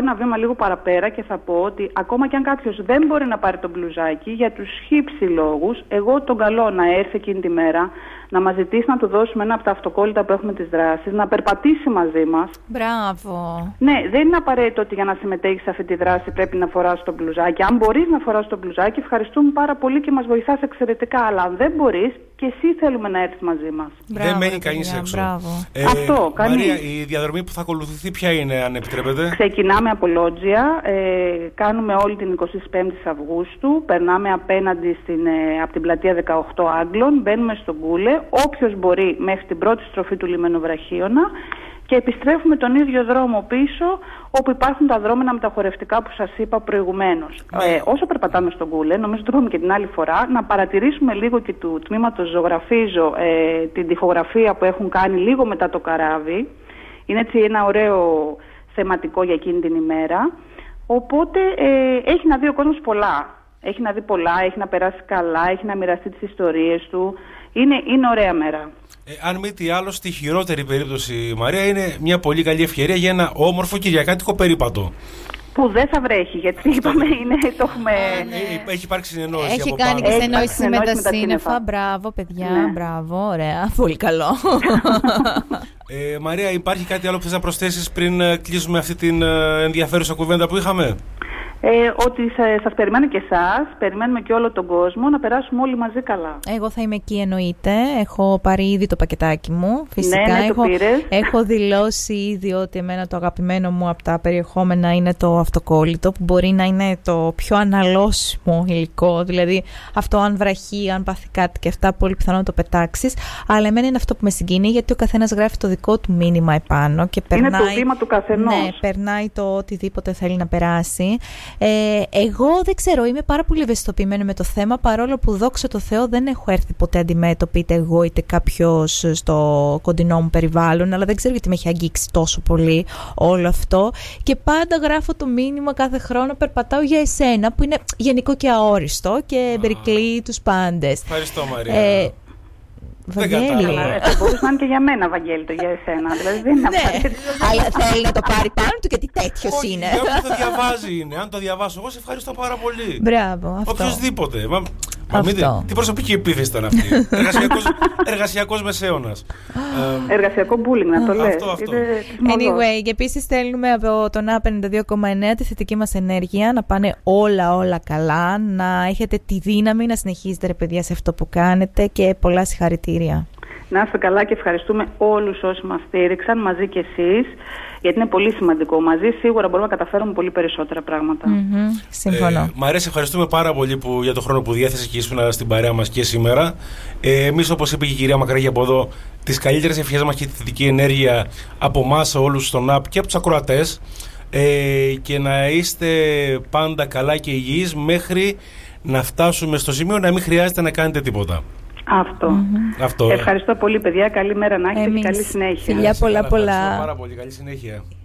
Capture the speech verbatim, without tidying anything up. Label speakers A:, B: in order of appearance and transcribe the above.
A: ένα βήμα λίγο παραπέρα και θα πω ότι ακόμα και αν κάποιος δεν μπορεί να πάρει το μπλουζάκι, για τους χύψη λόγους, εγώ τον καλώ να έρθει εκείνη τη μέρα, να μας ζητήσει να του δώσουμε ένα από τα αυτοκόλλητα που έχουμε τις δράσεις, να περπατήσει μαζί μας.
B: Μπράβο.
A: Ναι, δεν είναι απαραίτητο ότι για να συμμετέχεις σε αυτή τη δράση πρέπει να φοράς το μπλουζάκι. Αν μπορείς να φοράς το μπλουζάκι, ευχαριστούμε πάρα πολύ και μας βοηθάς εξαιρετικά. Αλλά αν δεν μπορείς, και εσύ θέλουμε να έρθεις μαζί μας.
C: Δεν μένει κανείς έξω.
A: Ε, Αυτό, κανείς.
C: Μαρία, η διαδρομή που θα ακολουθηθεί ποια είναι, αν επιτρέπετε?
A: Ξεκινάμε από Λότζια, ε, κάνουμε όλη την εικοστή πέμπτη Αυγούστου, περνάμε απέναντι στην, ε, από την πλατεία δεκαοκτώ Άγγλων, μπαίνουμε στον Κούλε, όποιος μπορεί μέχρι την πρώτη στροφή του λιμενού Βραχίωνα και επιστρέφουμε τον ίδιο δρόμο πίσω, όπου υπάρχουν τα δρόμενα με τα χορευτικά που σας είπα προηγουμένως. Ε, όσο περπατάμε στον Κούλε, νομίζω το είπαμε και την άλλη φορά, να παρατηρήσουμε λίγο και του τμήματος Ζωγραφίζω ε, την τοιχογραφία που έχουν κάνει λίγο μετά το καράβι. Είναι έτσι ένα ωραίο θεματικό για εκείνη την ημέρα. Οπότε ε, έχει να δει ο κόσμος πολλά. Έχει να δει πολλά, έχει να περάσει καλά, έχει να μοιραστεί τις ιστορίες του. Είναι, είναι ωραία μέρα.
C: Ε, αν μη τι άλλο, στη χειρότερη περίπτωση, Μαρία, είναι μια πολύ καλή ευκαιρία για ένα όμορφο κυριακάτικο περίπατο.
A: Που δεν θα βρέχει, γιατί είπαμε, είναι, το έχουμε...
C: Ε, έχει υπάρξει συνεννόηση.
B: Έχει
C: από
B: κάνει
C: πάνω.
B: και συνεννόηση με, με τα σύννεφα.
A: σύννεφα.
B: Μπράβο, παιδιά,
A: Ναι.
B: μπράβο, ωραία, πολύ καλό.
C: Ε, Μαρία, υπάρχει κάτι άλλο που θες να προσθέσεις πριν ε, κλείσουμε αυτή την ε, ενδιαφέρουσα κουβέντα που είχαμε?
A: Ε, ότι σας περιμένω και εσάς, περιμένουμε και όλο τον κόσμο, να περάσουμε όλοι μαζί καλά.
B: Εγώ θα είμαι εκεί, εννοείται. Έχω πάρει ήδη το πακετάκι μου. Φυσικά
A: ναι, ναι,
B: έχω,
A: το πήρες.
B: έχω δηλώσει ήδη ότι εμένα το αγαπημένο μου από τα περιεχόμενα είναι το αυτοκόλλητο, που μπορεί να είναι το πιο αναλώσιμο υλικό. Δηλαδή, αυτό αν βραχεί, αν πάθει κάτι και αυτά, πολύ πιθανό να το πετάξεις. Αλλά εμένα είναι αυτό που με συγκινεί, γιατί ο καθένας γράφει το δικό του μήνυμα επάνω και περνάει.
A: Είναι το βήμα του καθενός.
B: Ναι, περνάει το οτιδήποτε θέλει να περάσει. Ε, εγώ δεν ξέρω, είμαι πάρα πολύ ευαισθητοποιημένη με το θέμα, παρόλο που δόξα τω Θεώ δεν έχω έρθει ποτέ αντιμέτωπη, είτε εγώ είτε κάποιος στο κοντινό μου περιβάλλον, αλλά δεν ξέρω γιατί με έχει αγγίξει τόσο πολύ όλο αυτό. Και πάντα γράφω το μήνυμα κάθε χρόνο, περπατάω για εσένα, που είναι γενικό και αόριστο και περικλεί τους πάντες.
C: Ευχαριστώ, Μαρία.
B: Ε, Βαγγέλη.
A: Θα μπορούσε να είναι και για μένα, Βαγγέλη, το για εσένα. Δηλαδή δεν είναι
B: ναι, αλλά θέλει να το πάρει πάνω του, γιατί τέτοιος είναι.
C: Για όποιον το διαβάζει είναι. Αν το διαβάσω εγώ, σε ευχαριστώ πάρα πολύ.
B: Μπράβο, αυτό.
C: Οποιοςδήποτε. Μα, μα μην, τι προσωπική επίθεση ήταν αυτή. εργασιακός, εργασιακός μεσαίωνας.
A: Εργασιακό bullying, να το λες.
C: Αυτό, αυτό.
B: Anyway, και επίσης στέλνουμε από τον Α πενήντα δύο κόμμα εννέα τη θετική μας ενέργεια, να πάνε όλα όλα καλά, να έχετε τη δύναμη να συνεχίζετε, ρε παιδιά, σε αυτό που κάνετε, και πολλά συγχαρητήρια.
A: Να είστε καλά και ευχαριστούμε όλους όσοι μας στήριξαν, μαζί και εσείς, γιατί είναι πολύ σημαντικό. Μαζί σίγουρα μπορούμε να καταφέρουμε πολύ περισσότερα πράγματα.
B: Mm-hmm, συμφωνώ.
C: Ε, μ' αρέσει, ευχαριστούμε πάρα πολύ που, για τον χρόνο που διέθεσε και ήσουν στην παρέα μας και σήμερα. Ε, εμείς, όπως είπε και η κυρία Μακράγη από εδώ, τις καλύτερες ευχές μας και τη θετική ενέργεια από εμάς όλους στον ΑΠ και από τους ακροατές, ε, και να είστε πάντα καλά και υγιείς μέχρι να φτάσουμε στο σημείο να μην χρειάζεται να κάνετε τίποτα.
A: Αυτό.
B: Mm-hmm.
C: Αυτό.
A: Ευχαριστώ πολύ, παιδιά. Καλή μέρα να έχετε
B: Εμείς.
A: και καλή συνέχεια.
B: Φιλιά πολλά πολλά.
C: Ευχαριστώ πάρα πολύ. Καλή συνέχεια.